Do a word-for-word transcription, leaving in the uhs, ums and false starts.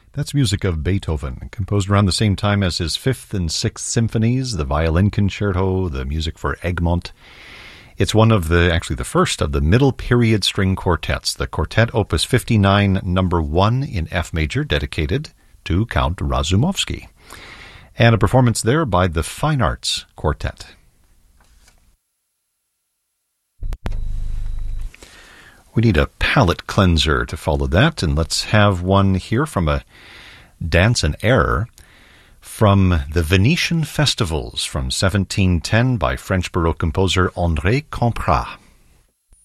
That's music of Beethoven, composed around the same time as his Fifth and Sixth Symphonies, the Violin Concerto, the music for Egmont. It's one of the, actually the first of the middle period string quartets, the Quartet Opus fifty-nine, number one in F major, dedicated to Count Razumovsky. And a performance there by the Fine Arts Quartet. We need a palate cleanser to follow that, and let's have one here from a dance and air from the Venetian Festivals from seventeen ten by French Baroque composer André Camprat.